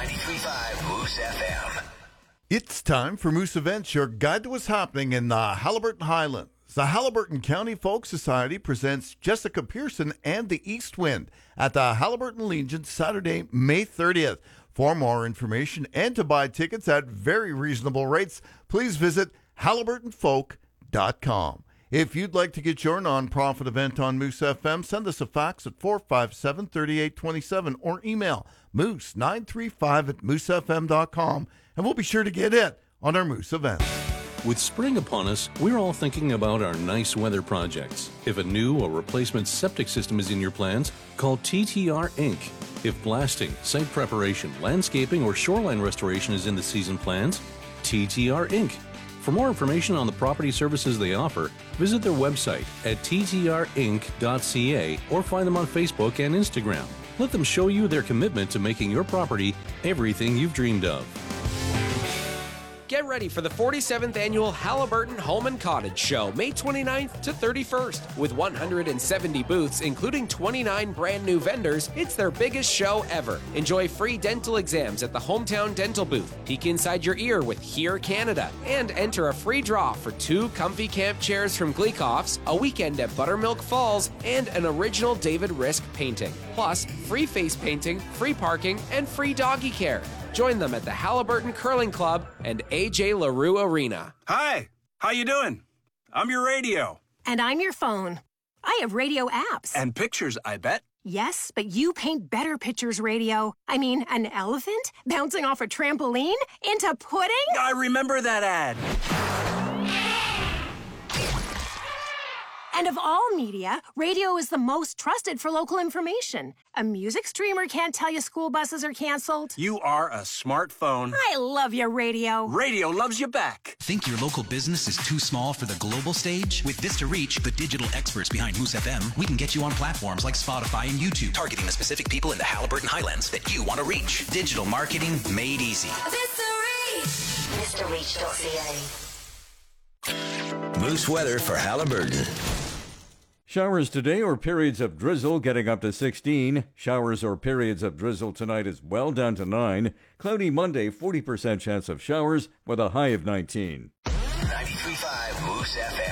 93.5 Moose FM. It's time for Moose Events, your guide to what's happening in the Haliburton Highlands. The Haliburton County Folk Society presents Jessica Pearson and the East Wind at the Haliburton Legion Saturday, May 30th. For more information and to buy tickets at very reasonable rates, please visit haliburtonfolk.com. If you'd like to get your nonprofit event on Moose FM, send us a fax at 457-3827 or email moose935@moosefm.com, and we'll be sure to get it on our Moose event. With spring upon us, we're all thinking about our nice weather projects. If a new or replacement septic system is in your plans, call TTR Inc. If blasting, site preparation, landscaping, or shoreline restoration is in the season plans, TTR Inc. For more information on the property services they offer, visit their website at ttrinc.ca or find them on Facebook and Instagram. Let them show you their commitment to making your property everything you've dreamed of. Get ready for the 47th Annual Haliburton Home and Cottage Show, May 29th to 31st. With 170 booths, including 29 brand new vendors, it's their biggest show ever. Enjoy free dental exams at the Hometown Dental booth, peek inside your ear with Hear Canada, and enter a free draw for 2 comfy camp chairs from Gleekoff's, a weekend at Buttermilk Falls, and an original David Risk painting. Plus, free face painting, free parking, and free doggy care. Join them at the Haliburton Curling Club and AJ LaRue Arena. Hi, how you doing? I'm your radio. And I'm your phone. I have radio apps. And pictures, I bet. Yes, but you paint better pictures, radio. I mean, an elephant bouncing off a trampoline into pudding? I remember that ad. And of all media, radio is the most trusted for local information. A music streamer can't tell you school buses are canceled. You are a smartphone. I love your radio. Radio loves you back. Think your local business is too small for the global stage? With Vista Reach, the digital experts behind Moose FM, we can get you on platforms like Spotify and YouTube, targeting the specific people in the Haliburton Highlands that you want to reach. Digital marketing made easy. Vista Reach. VistaReach.ca. Moose weather for Haliburton. Showers today or periods of drizzle getting up to 16. Showers or periods of drizzle tonight as well, down to 9. Cloudy Monday, 40% chance of showers with a high of 19. 93.5 Moose FM.